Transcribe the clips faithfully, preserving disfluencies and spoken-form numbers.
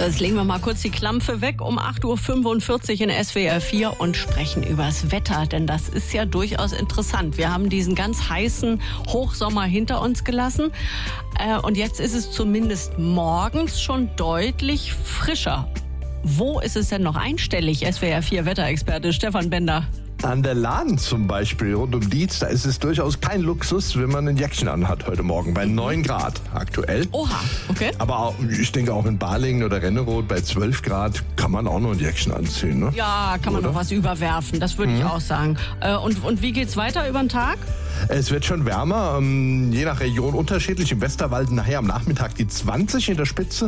So, jetzt legen wir mal kurz die Klampfe weg um acht Uhr fünfundvierzig in S W R vier und sprechen übers Wetter, denn das ist ja durchaus interessant. Wir haben diesen ganz heißen Hochsommer hinter uns gelassen äh, und jetzt ist es zumindest morgens schon deutlich frischer. Wo ist es denn noch einstellig, S W R vier Wetterexperte Stefan Bender? An der Lahn zum Beispiel, rund um Dietz, da ist es durchaus kein Luxus, wenn man ein Jäckchen anhat heute Morgen, bei neun Grad aktuell. Oha, okay. Aber auch, ich denke auch in Balingen oder Renneroth bei zwölf Grad kann man auch noch ein Jäckchen anziehen, ne? Ja, kann man Oder? noch was überwerfen, das würde Mhm. ich auch sagen. Äh, und, und wie geht's weiter über den Tag? Es wird schon wärmer, ähm, je nach Region unterschiedlich. Im Westerwald nachher am Nachmittag die zwanzig in der Spitze.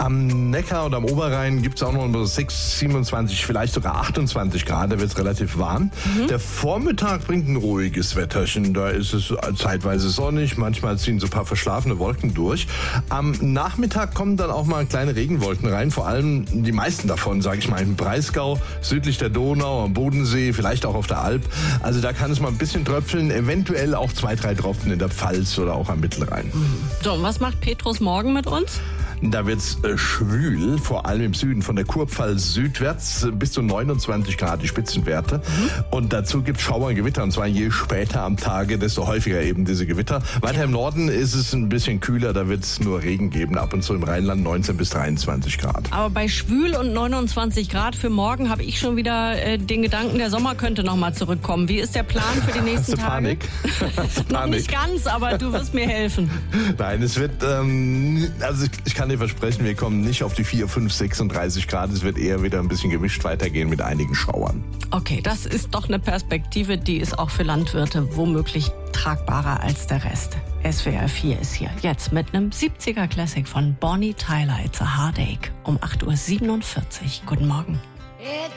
Am Neckar und am Oberrhein gibt es auch noch sechs, siebenundzwanzig, vielleicht sogar achtundzwanzig Grad. Da wird es relativ warm. Mhm. Der Vormittag bringt ein ruhiges Wetterchen. Da ist es zeitweise sonnig, manchmal ziehen so ein paar verschlafene Wolken durch. Am Nachmittag kommen dann auch mal kleine Regenwolken rein. Vor allem die meisten davon, sage ich mal, im Breisgau, südlich der Donau, am Bodensee, vielleicht auch auf der Alp. Also da kann es mal ein bisschen tröpfeln, eventuell auch zwei, drei Tropfen in der Pfalz oder auch am Mittelrhein. So, und was macht Petrus morgen mit uns? Da wird's äh, schwül, vor allem im Süden, von der Kurpfalz südwärts äh, bis zu neunundzwanzig Grad die Spitzenwerte. Mhm. Und dazu gibt's Schauer und Gewitter, und zwar je später am Tage, desto häufiger eben diese Gewitter. Weiter im Norden ist es ein bisschen kühler, da wird's nur Regen geben, ab und zu im Rheinland neunzehn bis dreiundzwanzig Grad. Aber bei schwül und neunundzwanzig Grad für morgen habe ich schon wieder äh, den Gedanken, der Sommer könnte noch mal zurückkommen. Wie ist der Plan für die nächsten Hast du Tage? Panik? Hast du Panik? Noch nicht ganz, aber du wirst mir helfen. Nein, es wird, ähm, also ich, ich kann dir versprechen, wir kommen nicht auf die vier, fünf, sechsunddreißig Grad. Es wird eher wieder ein bisschen gemischt weitergehen mit einigen Schauern. Okay, das ist doch eine Perspektive, die ist auch für Landwirte womöglich tragbarer als der Rest. S W R vier ist hier jetzt mit einem siebziger Classic von Bonnie Tyler, It's a Heartache, um acht Uhr siebenundvierzig. Guten Morgen. It